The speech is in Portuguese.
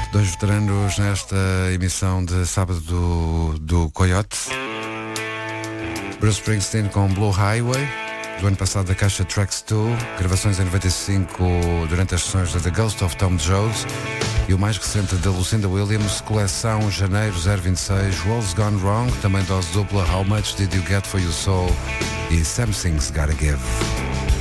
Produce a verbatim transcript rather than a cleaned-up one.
Dois veteranos nesta emissão de sábado do, do Coyote. Bruce Springsteen com Blue Highway, do ano passado da caixa Tracks dois, gravações em noventa e cinco durante as sessões da The Ghost of Tom Jones, e o mais recente da Lucinda Williams, coleção Janeiro zero vinte e seis, World's Gone Wrong, também dose dupla, How Much Did You Get For Your Soul e Something's Gotta Give.